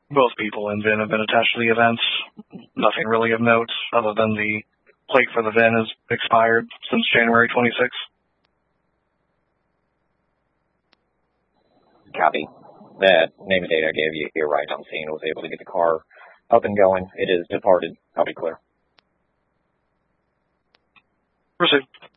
Both people and VIN have been attached to the events. Nothing really of note other than the plate for the VIN has expired since January 26th. Copy. That name and date I gave you, you're right on scene, was able to get the car up and going. It is departed. I'll be clear. Proceed.